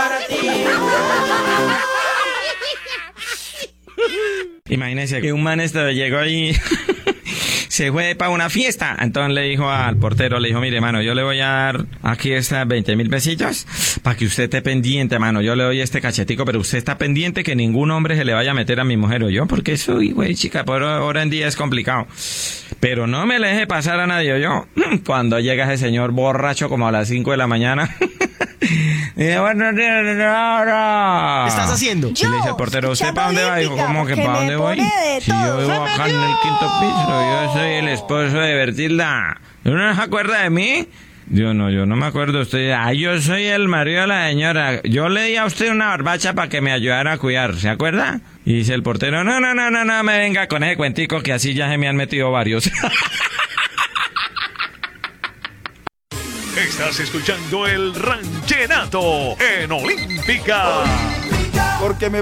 para ti. Imagínense que un man llegó ahí, se fue para una fiesta. Entonces le dijo al portero, le dijo, mire, mano, yo le voy a dar aquí estas 20,000 pesitos para que usted esté pendiente, mano. Yo le doy este cachetico, pero usted está pendiente que ningún hombre se le vaya a meter a mi mujer o yo, porque eso, güey, chica, por ahora en día es complicado. Pero no me le deje pasar a nadie yo. Cuando llega ese señor borracho como a las 5 de la mañana... ¿Qué estás haciendo? Y le dice al portero, ¿usted para dónde va? Dijo, ¿cómo que para dónde voy? Si yo vivo acá en el 5º piso, yo soy el esposo de Bertilda. ¿No se acuerda de mí? Yo no me acuerdo. Usted, yo soy el marido de la señora. Yo le di a usted una barbacha para que me ayudara a cuidar, ¿se acuerda? Y dice el portero, no me venga con ese cuentico que así ya se me han metido varios. Estás escuchando el Ranchenato en Olímpica. Porque me